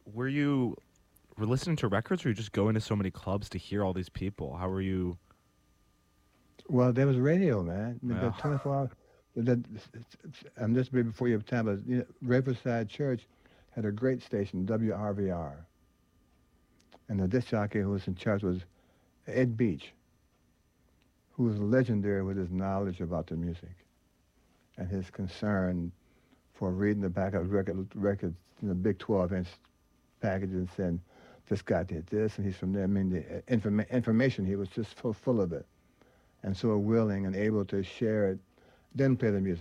were you were listening to records, or were you just going to so many clubs to hear all these people? How were you? Well, there was radio, man. The Yeah. 24 hour. The, I'm just before your time, but Riverside Church had a great station, WRVR, and the disc jockey who was in charge was Ed Beach, who was legendary with his knowledge about the music and his concern for reading the back of records in the big 12-inch packages and saying, this guy did this, and he's from there. I mean, the information, he was just full of it, and so willing and able to share it, then play the music.